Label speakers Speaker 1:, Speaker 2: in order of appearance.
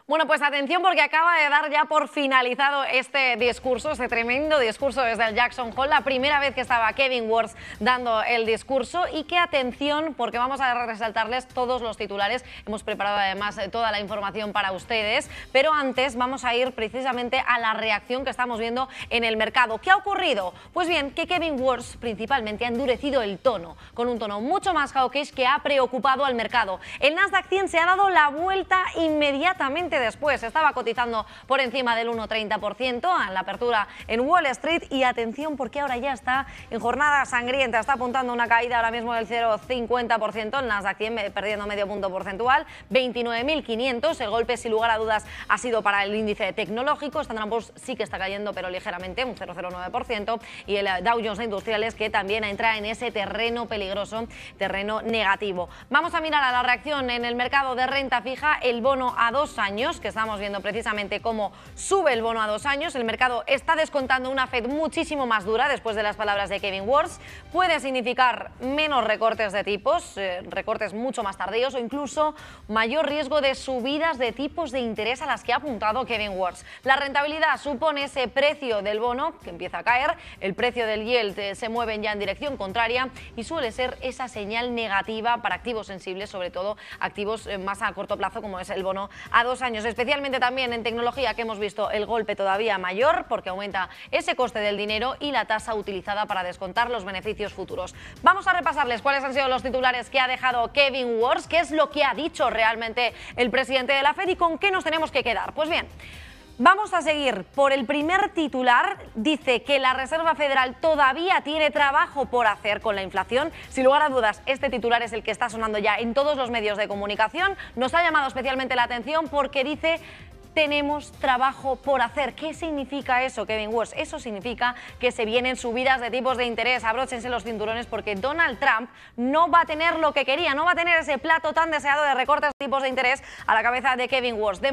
Speaker 1: Bueno, pues atención porque acaba de dar ya por finalizado este discurso, este tremendo discurso desde el Jackson Hole, la primera vez que estaba Kevin Warsh dando el discurso. Y que atención porque vamos a resaltarles todos los titulares, hemos preparado además toda la información para ustedes, pero antes vamos a ir precisamente a la reacción que estamos viendo en el mercado. ¿Qué ha ocurrido? Pues bien, que Kevin Warsh principalmente ha endurecido el tono, con un tono mucho más hawkish que ha preocupado al mercado. El Nasdaq 100 se ha dado la vuelta inmediatamente después, estaba cotizando por encima del 1,30% en la apertura en Wall Street y atención porque ahora ya está en jornada sangrienta, está apuntando una caída ahora mismo del 0,50%, el Nasdaq 100 perdiendo medio punto porcentual, 29.500, el golpe sin lugar a dudas ha sido para el índice tecnológico, Standard & Poor's sí que está cayendo pero ligeramente, un 0,09%, y el Dow Jones de Industriales que también entra en ese terreno peligroso, terreno negativo. Vamos a mirar a la reacción en el mercado de renta fija, el bono a 2 años, que estamos viendo precisamente cómo sube el bono a 2 años. El mercado está descontando una Fed muchísimo más dura después de las palabras de Kevin Warsh. Puede significar menos recortes de tipos, recortes mucho más tardíos o incluso mayor riesgo de subidas de tipos de interés a las que ha apuntado Kevin Warsh. La rentabilidad supone ese precio del bono que empieza a caer, el precio del yield se mueve ya en dirección contraria y suele ser esa señal negativa para activos sensibles, sobre todo activos más a corto plazo como es el bono a 2 años, especialmente también en tecnología que hemos visto el golpe todavía mayor porque aumenta ese coste del dinero y la tasa utilizada para descontar los beneficios futuros. Vamos a repasarles cuáles han sido los titulares que ha dejado Kevin Warsh, qué es lo que ha dicho realmente el presidente de la Fed y con qué nos tenemos que quedar. Pues bien, vamos a seguir por el primer titular. Dice que la Reserva Federal todavía tiene trabajo por hacer con la inflación. Sin lugar a dudas, este titular es el que está sonando ya en todos los medios de comunicación. Nos ha llamado especialmente la atención porque dice: tenemos trabajo por hacer. ¿Qué significa eso, Kevin Warsh? Eso significa que se vienen subidas de tipos de interés. Abróchense los cinturones porque Donald Trump no va a tener lo que quería, no va a tener ese plato tan deseado de recortes de tipos de interés a la cabeza de Kevin Warsh.